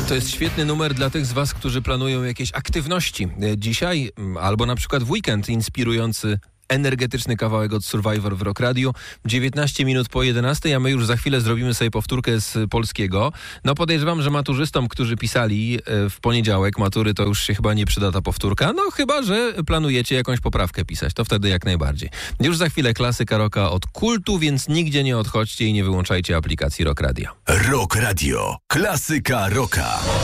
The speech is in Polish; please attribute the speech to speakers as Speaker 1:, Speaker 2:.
Speaker 1: To jest świetny numer dla tych z Was, którzy planują jakieś aktywności. Dzisiaj albo na przykład w weekend inspirujący energetyczny kawałek od Survivor w Rock Radio. 19 minut po 11, a my już za chwilę zrobimy sobie powtórkę z polskiego. No podejrzewam, że maturzystom, którzy pisali w poniedziałek matury, to już się chyba nie przyda ta powtórka. No chyba, że planujecie jakąś poprawkę pisać. To wtedy jak najbardziej. Już za chwilę klasyka rocka od Kultu, więc nigdzie nie odchodźcie i nie wyłączajcie aplikacji Rock Radio.
Speaker 2: Rock Radio. Klasyka rocka.